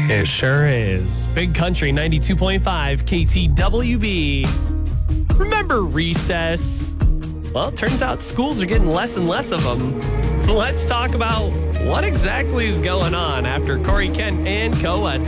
It sure is. Big Country 92.5 KTWB. Remember recess? Well, it turns out schools are getting less and less of them. Let's talk about what exactly is going on after Corey Kent and Co.